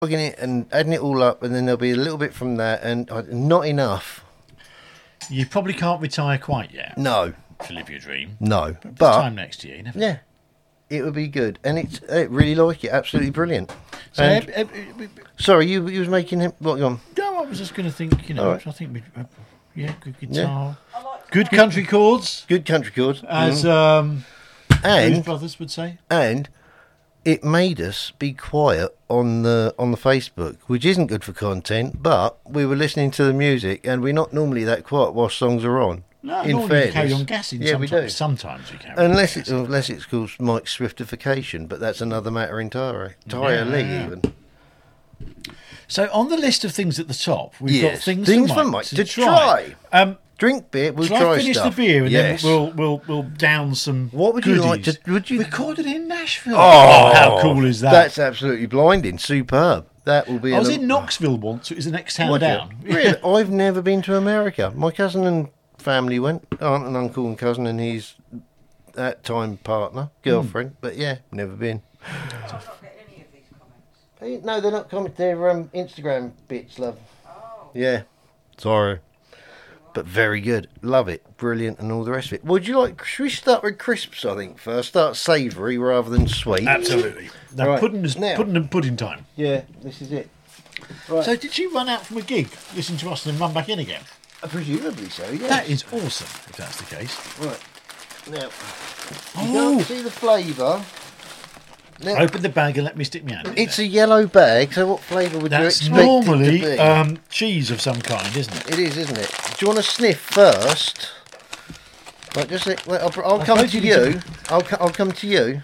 Plugging it and adding it all up, and then there'll be a little bit from that, and not enough. You probably can't retire quite yet No, to live your dream. no, But but time next year, you never. yeah, it would be good, and I really like it. Absolutely brilliant. So, And, sorry, you was making him. What you on? no, I was just going to think. You know, All right. I think good guitar, I like to good make- country chords, Good country chords, as and Blues Brothers would say. and it made us be quiet on the Facebook, which isn't good for content. But we were listening to the music, and we're not normally that quiet while songs are on. No, in normally fairness, you carry on gassing. yeah, sometimes. we do. Sometimes we carry on Unless gassing. it's called Mike Swiftification, but that's another matter entirely. Even. So on the list of things at the top, we've got Yes, things things for Mike to try. try. Drink beer. We'll Shall try I finish stuff. the beer and Yes. then we'll down some. What would you like goodies? to? Would you? Recorded in Nashville. Oh, how cool is that? That's absolutely blinding. Superb. That will be. I was in Knoxville once. It was the next town Would you? down. Really? I've never been to America. My cousin and family went. Aunt and uncle and cousin and his that time partner, girlfriend. But yeah, never been. I'm not getting any of these comments. No, they're not comments. They're Instagram bits, love. Oh, Yeah. Sorry. But very good. Love it. Brilliant and all the rest of it. Would you like... Should we start with crisps, I think, first? Start savoury rather than sweet. Absolutely. Now, Right. pudding is Now- pudding and pudding time. Yeah, this is it. Right. So did you run out from a gig, listen to us, and then run back in again? Presumably so, yes. That is awesome, if that's the case. Right. Now, Oh, you can't see the flavour. Now, open the bag and let me stick my hand in it's there. a yellow bag, so what flavour would That's you expect normally it to be? cheese of some kind, isn't it? It is, isn't it? Do you want to sniff first? Right, just I'll come to you. I'll come to you.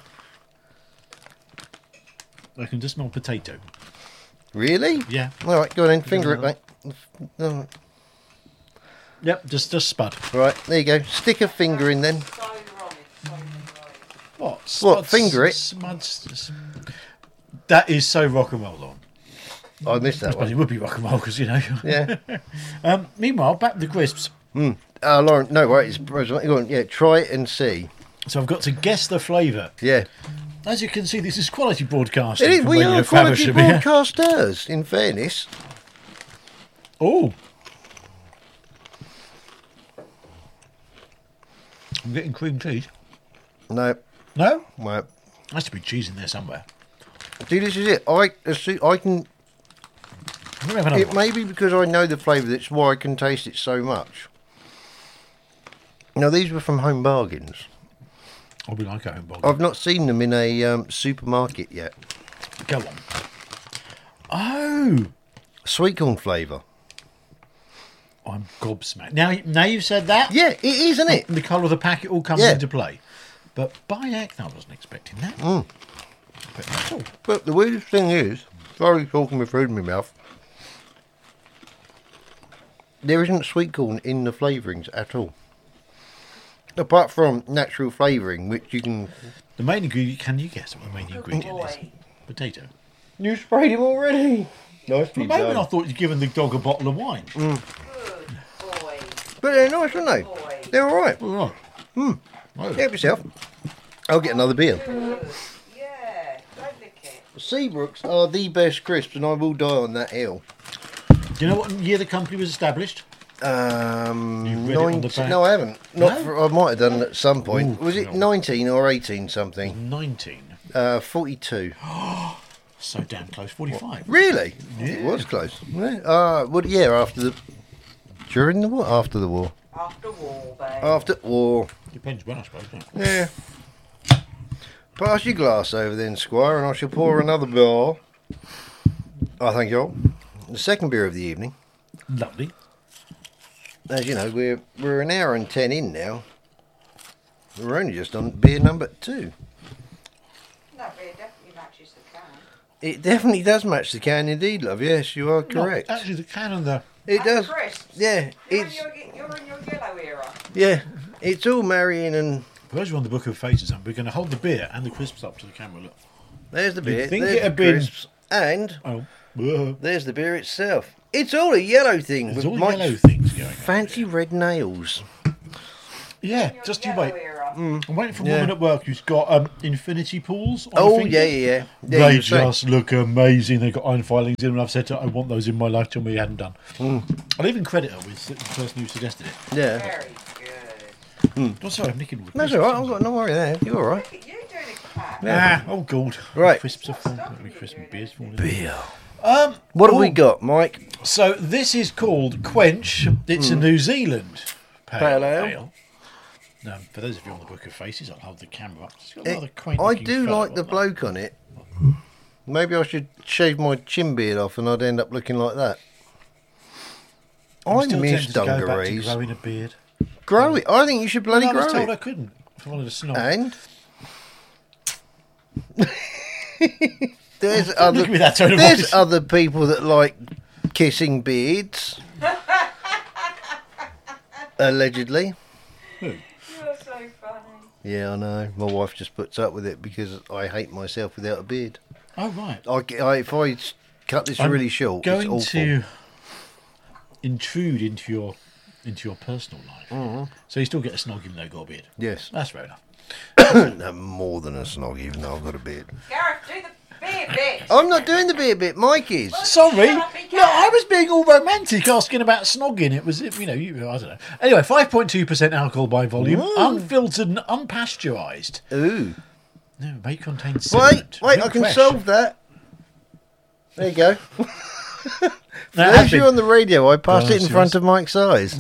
I can just smell potato. Really? Yeah. All right, go on then. Finger it, mate. Yep, just spud. Right, there you go. Stick a finger in then. so wrong. It's so wrong. What? What, finger it? That is so rock and roll on. I missed that Well, it one. would be rock and roll because, you know. Yeah. Meanwhile, back to the crisps. Lauren, no, right. Go on. Yeah, try it and see. So I've got to guess the flavour. Yeah. As you can see, this is quality broadcasting. It is. from We Radio are quality Faversham here. broadcasters, in fairness. Oh. I'm getting cream cheese. No. No? Well, Has to be cheese in there somewhere. see, this is it. I can. Let me have another It one. may be because I know the flavour. That's why I can taste it so much. Now, these were from Home Bargains. I'll be like a home bog. I've not seen them in a supermarket yet. Go on. Oh. Sweet corn flavour. I'm gobsmacked. Now you've said that. Yeah, it is, isn't it? The colour of the packet all comes Yeah. into play. But by heck, I wasn't expecting that. But, oh, But the weirdest thing is, sorry talking with food in my mouth, there isn't sweet corn in the flavourings at all. Apart from natural flavouring, which you can... the main ingredient, can you guess what the main ingredient is? boy. Potato. You sprayed him already! Nicely For a moment I done. thought you'd given the dog a bottle of wine. Good boy. But they're nice, aren't they? Boy. They're alright. All right. Help yourself. I'll get another beer. Yeah, don't lick it. Seabrooks are the best crisps, and I will die on that hill. Do you know what year the company was established? You've read it on the back? No, I haven't. Not No? for, I might have done at some point. Ooh, Was it no. 19 or 18 something? 19. 42. So damn close. 45. Really? It was close. Yeah. Well, yeah, after the... During the war? After the war. After war, babe. After war. Depends when, I suppose. Don't it? Yeah. Pass your glass over then, Squire, and I shall pour another beer. I thank you all. The second beer of the evening. Lovely. As you know, we're an hour and 10 in now. We're only just on beer number 2. That beer definitely matches the can. It definitely does match the can indeed, love. Yes, you are correct. No, actually, the can and the... It And does. crisps. Yeah, You're it's in your yellow era. yeah, it's all marrying, and For those who are on the Book of Faces, we're going to hold the beer and the crisps up to the camera. Look. there's the beer, think there's it had the been- crisps, and Oh. there's the beer itself. It's all a yellow thing There's with all Mike's yellow things going on. fancy red nails. Yeah, Your just you yellow wait. era. are. I'm waiting for a Yeah. woman at work who's got infinity pools. On her Oh, fingers. yeah. They you say. just look amazing. They've got iron filings in them. And I've said to her, I want those in my life. Till me hadn't done. I'll even credit her with the person who suggested it. Yeah. Very good. Oh, sorry, I'm nicking. That's all right. I've got no worry there. You're all right. Look at you doing a cat. Oh, God. Right. Crisps are falling. Crisps and beers falling. Beer. What have we oh. got, Mike? So this is called Quench. It's a New Zealand pale ale. For those of you on the Book of Faces, I'll hold the camera up. It's got a rather quaint I looking do fellow like the on bloke on it. Maybe I should shave my chin beard off and I'd end up looking like that. I'm I still miss tempted to go back to dungarees. growing a beard. Grow it. I think you should bloody I was grow told I it. couldn't. If I wanted to snob. And there's Look at me with that tone of there's voice. other people that like kissing beards. Allegedly. You're so funny. Yeah, I know. My wife just puts up with it because I hate myself without a beard. Oh, right. If I cut this I'm really short, it's going awful. to intrude into your personal life. Mm-hmm. So you still get a snog even though you've got a beard. Yes. That's fair enough. No, more than a snog, even though I've got a beard. Gareth, do the beard bit. I'm not doing the beard bit. Mike is. Sorry. Shut up, he No, I can. was being all romantic asking about snogging. It was, I don't know. Anyway, 5.2% alcohol by volume, unfiltered and unpasteurised. Ooh. No, may contain sediment. Wait, Milk I can fresh. solve that. There you go. Now, As you're on the radio, I passed it in Yes, front yes. of Mike's eyes.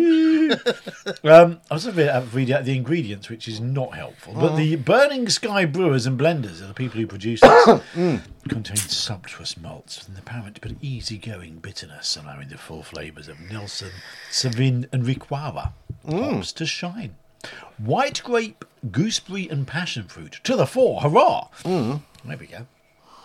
I was going to read out the ingredients, which is not helpful. But the Burning Sky brewers and blenders are the people who produce this. Contain sumptuous malts with an apparent but easygoing bitterness, allowing the full flavours of Nelson, Savin, and Riquara hops to shine. White grape, gooseberry, and passion fruit to the fore. Hurrah! There we go.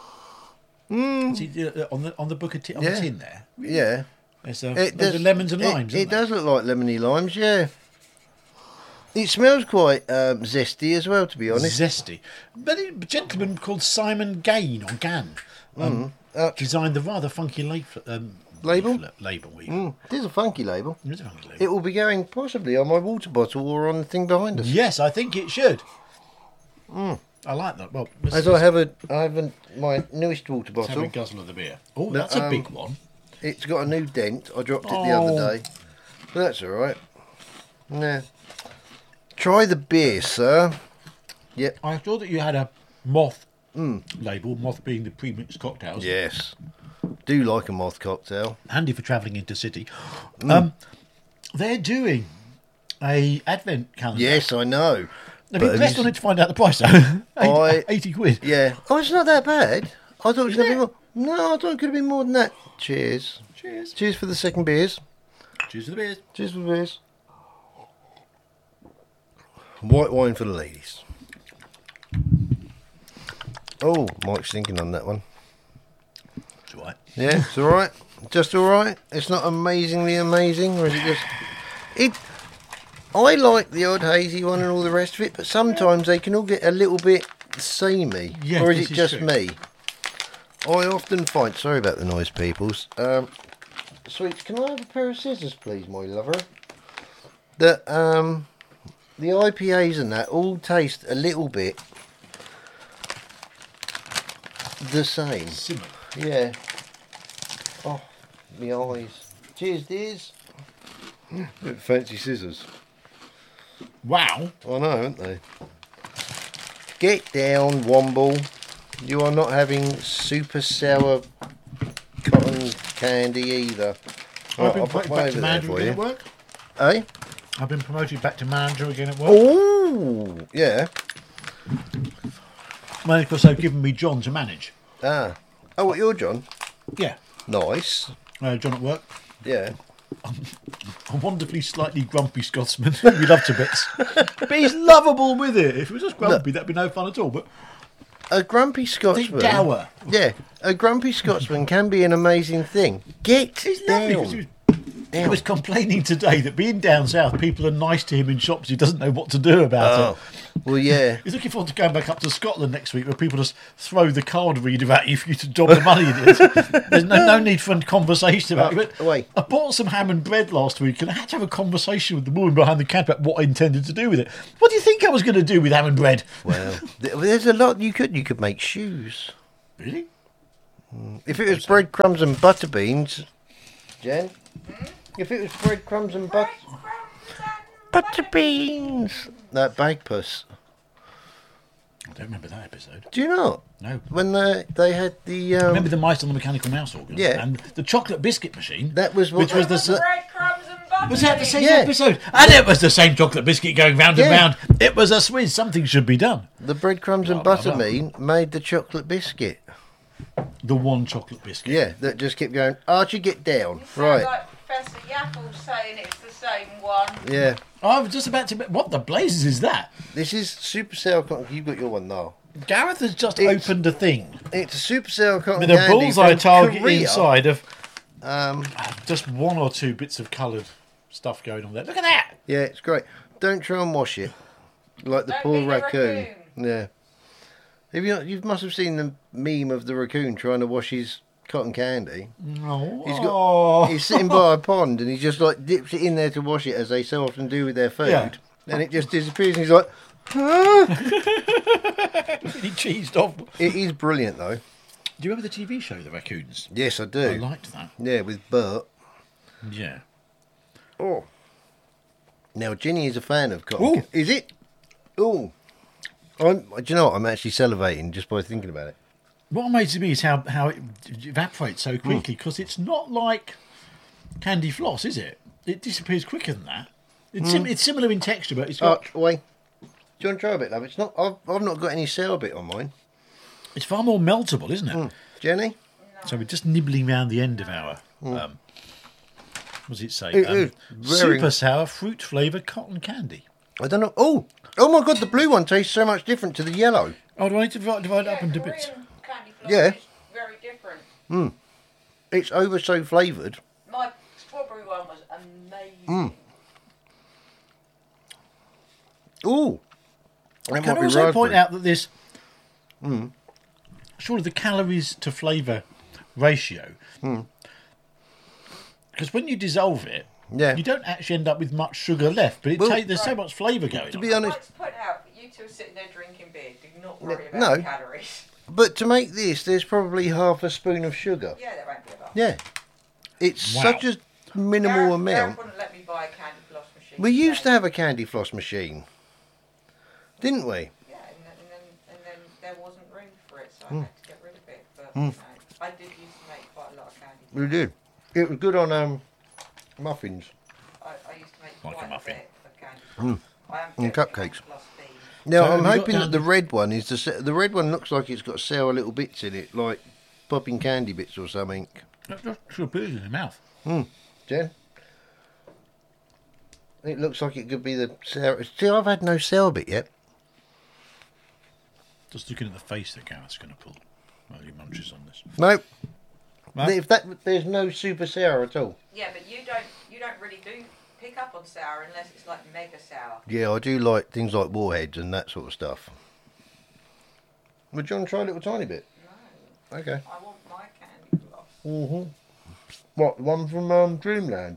See, on the book of on the Yeah. tin there, Yeah. there's It the lemons and limes. It isn't there? does look like lemony limes, yeah. It smells quite zesty as well, to be honest. Zesty. But a gentleman called Simon Gain, or Gann, designed the rather funky Label? Label. It is a funky label. It is a funky label. It will be going possibly on my water bottle or on the thing behind us. Yes, I think it should. I like that. Well, As I have my newest water let's have a bottle. guzzle of the beer. Oh, that's a big one. It's got a new dent. I dropped it the other Oh. day. But that's all right. Nah. Try the beer, sir. Yep. I saw that you had a moth label, moth being the premixed cocktails. Yes. Do like a moth cocktail. Handy for travelling into city. They're doing a advent calendar. Yes, I know. Have you But pressed have on it to find out the price though? I- 80 quid. Yeah. Oh, it's not that bad. I thought it was going to Isn't be more. No, I thought it could have been more than that. Cheers. Cheers. Cheers for the second beers. Cheers to the beers. Cheers for the beers. White wine for the ladies. Oh, Mike's thinking on that one. It's all right. Yeah, it's all right. Just all right. It's not amazingly amazing, or is it just? It. I like the odd hazy one and all the rest of it, but sometimes they can all get a little bit samey. Yeah, or is this it is just true. me? I often find. Sorry about the noise, peoples. Sweets, can I have a pair of scissors, please, my lover? That the IPAs and that all taste a little bit the same. Similar. Yeah. Oh, my eyes. Cheers, dears. Bit fancy scissors. Wow. I know, aren't they? Get down, Womble. You are not having super sour cotton candy either. I've been I'll put promoted one back over to there manager for again you. at work. Eh? I've been promoted back to manager again at work. Oh, yeah. Well, of course, they've given me John to manage. Ah. Oh, what, you're John? Yeah. Nice. John at work. Yeah. A wonderfully slightly grumpy Scotsman who we love to bits. But he's lovable with it. If he was just grumpy, that'd be no fun at all. But A grumpy the Scotsman. dour. Yeah, a grumpy Scotsman can be an amazing thing. Get He's lovely. 'Cause down. He was complaining today that being down south, people are nice to him in shops. He doesn't know what to do about it. Well, yeah. He's looking forward to going back up to Scotland next week, where people just throw the card reader at you for you to dob the money in it. There's no need for a conversation about it. But Wait. I bought some ham and bread last week, and I had to have a conversation with the woman behind the counter about what I intended to do with it. What do you think I was going to do with ham and bread? Well, there's a lot you could make shoes. Really? If it was breadcrumbs and butter beans, Jen. If it was breadcrumbs and butter beans, that bagpuss. I don't remember that episode. Do you not? No. When they had the Remember the mice on the mechanical mouse organ? Yeah. And the chocolate biscuit machine. that was what Which was the breadcrumbs and butter. Was that the same Yeah. episode? And it was the same chocolate biscuit going round and Yeah. round. It was a Swizz. Something should be done. the breadcrumbs and Blah, blah, butter blah. bean made the chocolate biscuit. The one chocolate biscuit. Yeah, that just kept going. Archie, get down. You sound Right. like Professor Yaffle saying it's the same one. Yeah. I was just about to. What the blazes is that? This is Supercell cotton. You've got your one now. Gareth has just It's- opened a thing It's a Supercell cotton with a candy bullseye from target Korea. inside of Um, just one or two bits of coloured stuff going on there. Look at that! yeah, it's great. Don't try and wash it like the Don't poor be the raccoon. Yeah. Have you? You must have seen the meme of the raccoon trying to wash his cotton candy. No. He's Oh. He's sitting by a pond and he just like dips it in there to wash it, as they so often do with their food. Yeah. And it just disappears. And he's like, huh? Really cheesed off. It is brilliant though. Do you remember the TV show, The Raccoons? Yes, I I do. liked that. Yeah, with Bert. Yeah. Oh. Now Ginny is a fan of cotton. Ooh. Is it? Oh. Do you know what? I'm actually salivating just by thinking about it. What amazes me is how it evaporates so quickly, because it's not like candy floss, is it? It disappears quicker than that. It's similar in texture, but it's got, Wait. Do you want to try a bit, love? It's not. I've not got any sour bit on mine. it's far more meltable, isn't it? Jenny? So we're just nibbling round the end of our. What does it say? It is very- Super sour fruit flavoured cotton candy. I don't know. Oh my God! The blue one tastes so much different to the yellow. Oh, do I need to divide it Yeah, up into Korean bits? candy floss Yeah. is very different. It's over so flavoured. My strawberry one was amazing. Ooh. That Can might I be also point raspberry. out that this, surely the calories to flavour ratio, because when you dissolve it, Yeah. you don't actually end up with much sugar left, but there's so much flavour going To on. be I'd honest, like to point out that you two are sitting there drinking beer. Do not worry about No. the calories. but to make this, there's probably half a spoon of sugar. Yeah, there won't be a lot. Yeah. It's Wow. such a minimal Gareth amount. wouldn't let me buy a candy floss machine. We used to today. have a candy floss machine, didn't we? Yeah, and then there wasn't room for it, so I had to get rid of it. But you know, I did used to make quite a lot of candy. We did. It was good on muffins. I used to make Like a quite a, muffin. bit of candy. I am And getting cupcakes. a plus B. Now So I'm have you hoping got that the red one is the red one looks like it's got sour little bits in it, like popping candy bits or something. That just appears in the mouth. Jen? It looks like it could be the sour. See, I've had no sour bit yet. Just looking at the face that Gareth's going to pull while he munches on this. Nope. No? If there's no super sour at all. Yeah, but you don't really do pick up on sour unless it's like mega sour. Yeah, I do like things like warheads and that sort of stuff. Would John try a little tiny bit? No, Okay. I want my candy floss. What, the one from Dreamland?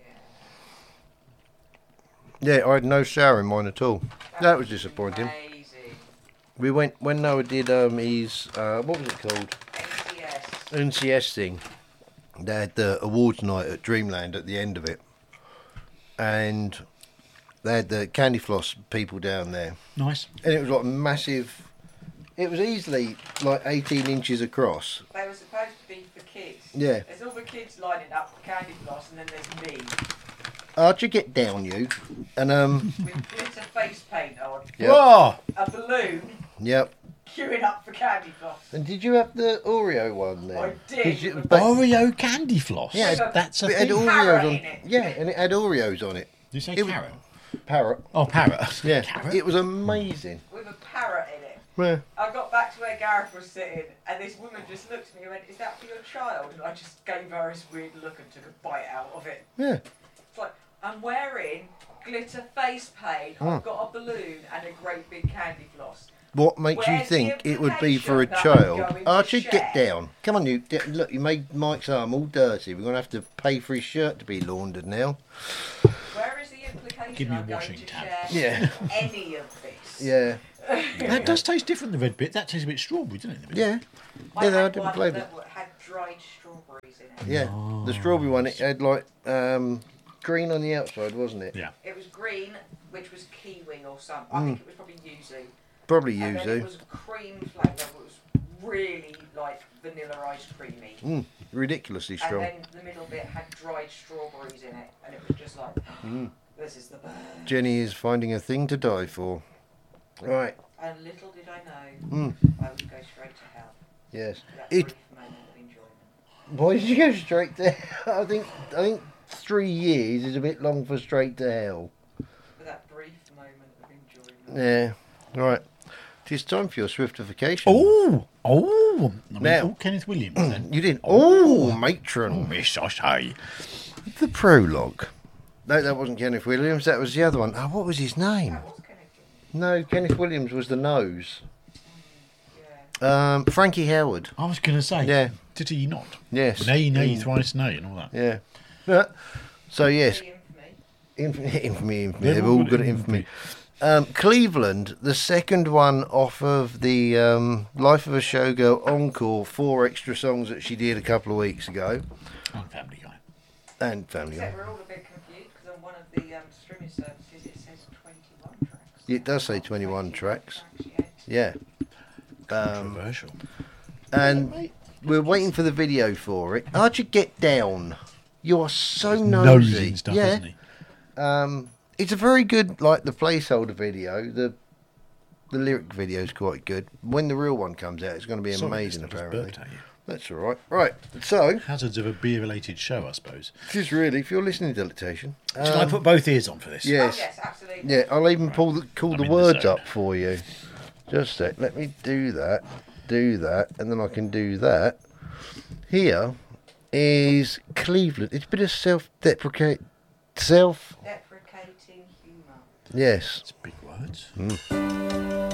Yeah, I had no sour in mine at all. That was disappointing. Amazing. We went when Noah did his what was it called? NCS. NCS thing. They had the awards night at Dreamland at the end of it, and they had the candy floss people down there, Nice. and it was like massive. It was easily like 18 inches across. They were supposed to be for kids. Yeah. There's all the kids lining up for candy floss, and then there's me Archie, get down, you. And with glitter face paint on, Yep. Whoa! a balloon, yep. queuing up for candy floss. And did you have the Oreo one there? I did. 'Cause you- With but- Oreo candy floss. Yeah, that's a it had thing. Carrot Oreos on. in it. Yeah, and it had Oreos on it. Did you say It was- carrot? Parrot. Oh, parrot. Yeah, Carrot? it was amazing. with a parrot in it. Yeah. I got back to where Gareth was sitting, and this woman just looked at me and went, "Is that for your child?" And I just gave her this weird look and took a bite out of it. Yeah. It's like, I'm wearing glitter face paint, I've got a balloon and a great big candy floss. What makes you Where's the think it would be for a implication that I'm child? going to Archie, get share? down. Come on, you. Look, you made Mike's arm all dirty. We're going to have to pay for his shirt to be laundered now. Where is the implication Give me a I'm going washing to tab. share Yeah. any of this? Yeah. That does taste different, the red bit. That tastes a bit strawberry, doesn't it? the bit? Yeah. I Yeah, they are had different one flavours. that had dried strawberries in it. Yeah. The strawberry one, it had like green on the outside, wasn't it? Yeah. It was green, which was kiwi or something. I think it was probably yuzu. Probably And then it yuzu. was cream flavour, that was really like vanilla ice creamy. Ridiculously And strong. then the middle bit had dried strawberries in it, and it was just like, this is the best. Jenny is finding a thing to die for. Right. And little did I know, I would go straight to hell. Yes. For that It. brief moment of enjoyment. Why did you go straight to hell? I think 3 years is a bit long for straight to hell. For that brief moment of enjoyment. Yeah. Right. It's time for your swiftification. Oh! Now- Kenneth Williams then. You didn't. Oh, matron. Yes, I say. The prologue. No, that wasn't Kenneth Williams. That was the other one. Oh, what was his name? That was connected. No, Kenneth Williams was the nose. Yeah. Frankie Howard. I was going to say. Yeah. Did he not? Yes. Nay, thrice nay, and all that. Yeah. Yeah. So yes, The infamy. infamy. They've They've all all got got infamy. infamy. Cleveland, the second one off of the Life of a Showgirl encore, 4 extra songs that she did a couple of weeks ago, I'm a Family Guy. and Family Guy. Except we're all a bit confused because on one of the streaming services it says 21 tracks. It does say 21 tracks. Yeah. Yeah. Controversial. And we're waiting for the video for it. Archie, get down. You are so nosy. And stuff, Yeah. isn't he? It's a very good, like the placeholder video. The lyric video is quite good. When the real one comes out, it's going to be Sorry, amazing. I just Apparently, burped at you. that's all right. Right. So Hazards of a beer-related show, I suppose. this is really, if you're listening to Delectation. Shall I put both ears on for this? Yes. Oh, yes, absolutely. Yeah, I'll even call I'm the in the words zone. up for you. Just a sec. Let me do that, and then I can do that. Here is Cleveland. It's a bit of self-deprecating humour. Deprecating humour. Yes. It's big words.